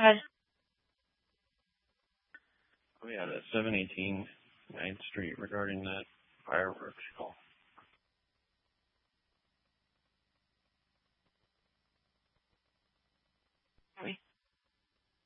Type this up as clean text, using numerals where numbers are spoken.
Hi. Oh yeah, that 718 9th Street regarding that